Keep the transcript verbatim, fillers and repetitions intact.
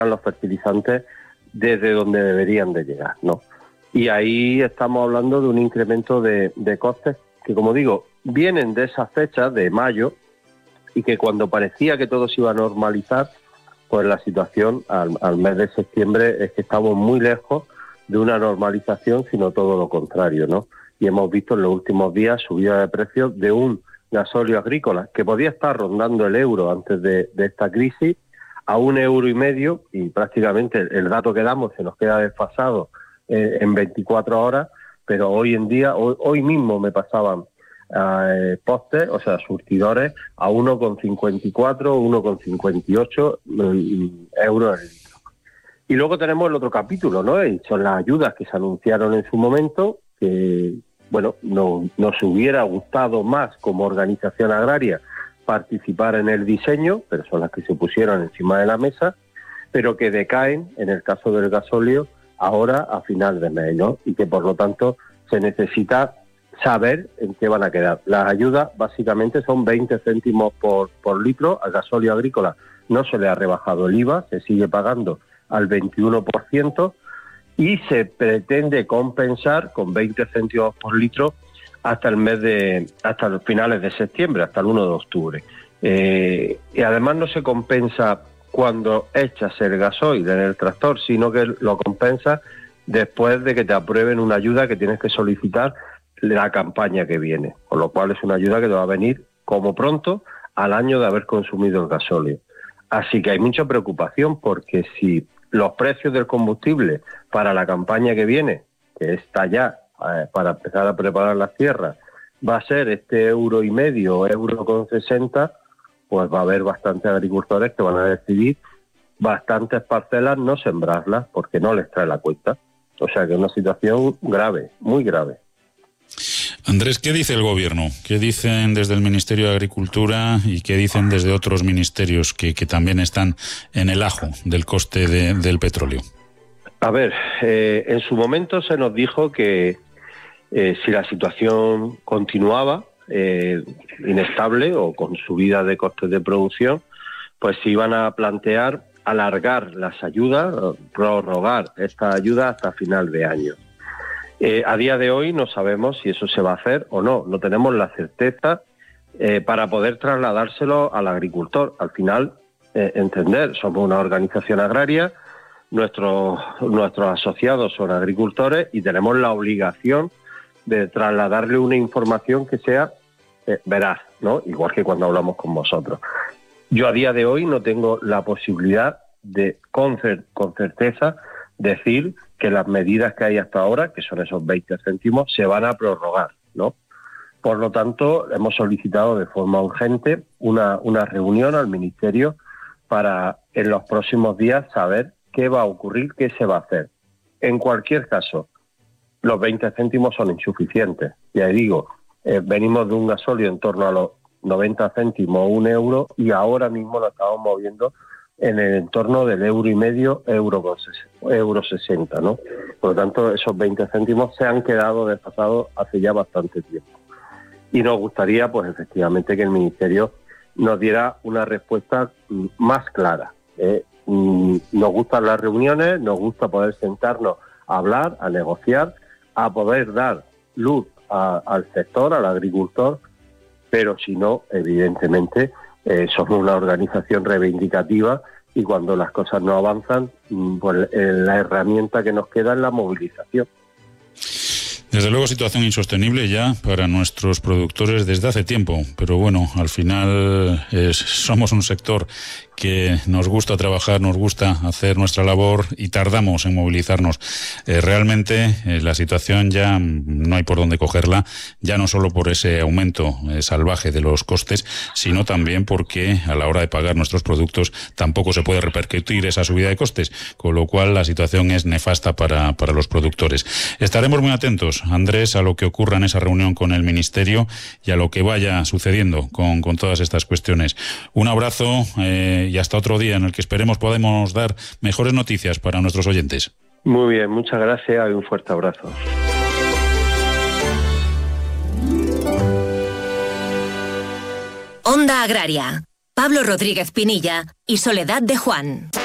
los fertilizantes desde donde deberían de llegar, ¿no? Y ahí estamos hablando de un incremento de, de costes que, como digo, vienen de esas fechas de mayo y que cuando parecía que todo se iba a normalizar, pues la situación al, al mes de septiembre es que estamos muy lejos de una normalización, sino todo lo contrario, ¿no? Y hemos visto en los últimos días subida de precios de un gasóleo agrícola que podía estar rondando el euro antes de, de esta crisis a un euro y medio, y prácticamente el, el dato que damos se nos queda desfasado eh, en veinticuatro horas, pero hoy en día, hoy, hoy mismo me pasaban eh, postes, o sea, surtidores a uno con cincuenta y cuatro, uno con cincuenta y ocho euros el litro. Y luego tenemos el otro capítulo, ¿no? Y son las ayudas que se anunciaron en su momento, que, bueno, no, nos hubiera gustado más como organización agraria participar en el diseño, pero son las que se pusieron encima de la mesa, pero que decaen, en el caso del gasóleo, ahora a final de mes, ¿no? Y que por lo tanto se necesita saber en qué van a quedar. Las ayudas básicamente son veinte céntimos por, por litro. Al gasóleo agrícola no se le ha rebajado el I V A, se sigue pagando al veintiuno por ciento y se pretende compensar con veinte céntimos por litro hasta el mes de, hasta los finales de septiembre, hasta el uno de octubre. Eh, y además no se compensa cuando echas el gasoil en el tractor, sino que lo compensa después de que te aprueben una ayuda que tienes que solicitar la campaña que viene, con lo cual es una ayuda que te va a venir como pronto al año de haber consumido el gasóleo. Así que hay mucha preocupación porque si los precios del combustible para la campaña que viene, que está ya eh, para empezar a preparar las tierras, va a ser este euro y medio, euro con sesenta, pues va a haber bastantes agricultores que van a decidir bastantes parcelas no sembrarlas porque no les trae la cuenta. O sea que es una situación grave, muy grave. Andrés, ¿qué dice el gobierno? ¿Qué dicen desde el Ministerio de Agricultura y qué dicen desde otros ministerios que, que también están en el ajo del coste de, del petróleo? A ver, eh, en su momento se nos dijo que eh, si la situación continuaba eh, inestable o con subida de costes de producción, pues se iban a plantear alargar las ayudas, prorrogar esta ayuda hasta final de año. Eh, a día de hoy no sabemos si eso se va a hacer o no, no tenemos la certeza eh, para poder trasladárselo al agricultor. Al final, eh, entender, somos una organización agraria, nuestros, nuestros asociados son agricultores y tenemos la obligación de trasladarle una información que sea eh, veraz, ¿no? Igual que cuando hablamos con vosotros. Yo a día de hoy no tengo la posibilidad de, con, cer- con certeza, decir que las medidas que hay hasta ahora, que son esos veinte céntimos, se van a prorrogar, ¿no? Por lo tanto, hemos solicitado de forma urgente una, una reunión al Ministerio para en los próximos días saber qué va a ocurrir, qué se va a hacer. En cualquier caso, los veinte céntimos son insuficientes. Ya digo, eh, venimos de un gasóleo en torno a los noventa céntimos o un euro y ahora mismo lo estamos moviendo en el entorno del euro y medio, euro con ses- euro sesenta, ¿no? Por lo tanto, esos veinte céntimos se han quedado desfasados hace ya bastante tiempo. Y nos gustaría, pues efectivamente, que el Ministerio nos diera una respuesta mm, más clara. ¿eh? Mm, nos gustan las reuniones, nos gusta poder sentarnos a hablar, a negociar, a poder dar luz a, al sector, al agricultor, pero si no, evidentemente, eh, somos una organización reivindicativa y cuando las cosas no avanzan, pues eh, la herramienta que nos queda es la movilización. Desde luego, situación insostenible ya para nuestros productores desde hace tiempo, pero bueno, al final eh, somos un sector que nos gusta trabajar, nos gusta hacer nuestra labor y tardamos en movilizarnos. Eh, realmente eh, la situación ya no hay por dónde cogerla, ya no solo por ese aumento eh, salvaje de los costes, sino también porque a la hora de pagar nuestros productos tampoco se puede repercutir esa subida de costes, con lo cual la situación es nefasta para, para los productores. Estaremos muy atentos, Andrés, a lo que ocurra en esa reunión con el Ministerio y a lo que vaya sucediendo con, con todas estas cuestiones. Un abrazo eh, y hasta otro día en el que esperemos podamos dar mejores noticias para nuestros oyentes. Muy bien, muchas gracias y un fuerte abrazo. Onda Agraria, Pablo Rodríguez Pinilla y Soledad de Juan.